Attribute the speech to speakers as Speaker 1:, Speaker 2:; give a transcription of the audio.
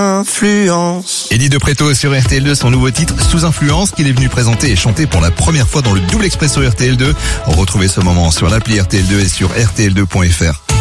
Speaker 1: Influence.
Speaker 2: Eddie de Pretto sur RTL2, son nouveau titre Sous influence qu'il est venu présenter et chanter pour la première fois dans le double expresso RTL2. Retrouvez ce moment sur l'appli RTL2 et sur rtl2.fr.